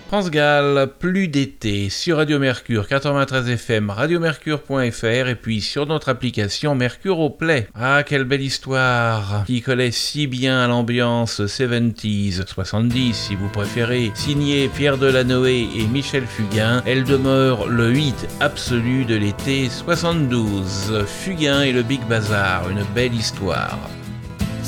France Gall, plus d'été, sur Radio Mercure 93 FM, radiomercure.fr et puis sur notre application Mercure au Play. Ah, quelle belle histoire qui collait si bien à l'ambiance 70s, 70 si vous préférez, signé Pierre Delanoë et Michel Fugain. Elle demeure le hit absolu de l'été 72. Fugain et le Big Bazar, une belle histoire.